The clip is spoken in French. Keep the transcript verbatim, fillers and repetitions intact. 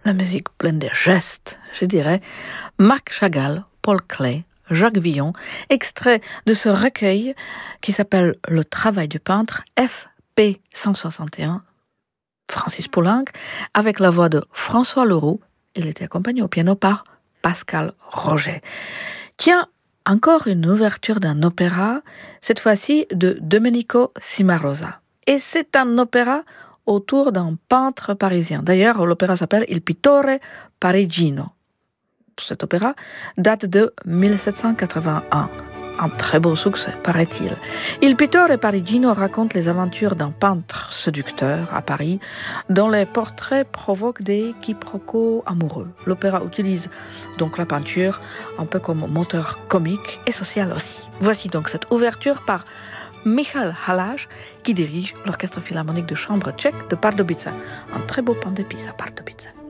la musique pleine de gestes, je dirais. Marc Chagall, Paul Klee, Jacques Villon, extrait de ce recueil qui s'appelle Le travail du peintre, F P cent soixante et un, Francis Poulenc, avec la voix de François Leroux. Il était accompagné au piano par Pascal Roger. Tiens, encore une ouverture d'un opéra, cette fois-ci de Domenico Cimarosa. Et c'est un opéra autour d'un peintre parisien. D'ailleurs, l'opéra s'appelle Il Pittore Parigino. Cet opéra date de mille sept cent quatre-vingt-un. Un très beau succès, paraît-il. Il Pittore Parigino raconte les aventures d'un peintre séducteur à Paris, dont les portraits provoquent des quiproquos amoureux. L'opéra utilise donc la peinture un peu comme moteur comique et social aussi. Voici donc cette ouverture par Michal Halláš, qui dirige l'orchestre philharmonique de chambre tchèque de Pardubice. Un très beau pan d'épices à Pardubice.